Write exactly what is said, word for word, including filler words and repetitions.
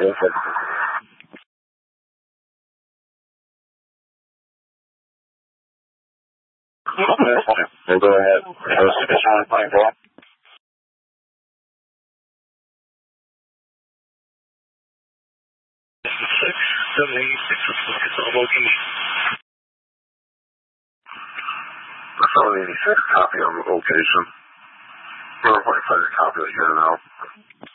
Yes, sir. Then go ahead. It's on point four. Six, seven, eight, six, it's all location. seven eighty-six, copy on the location. Verify your copy here now.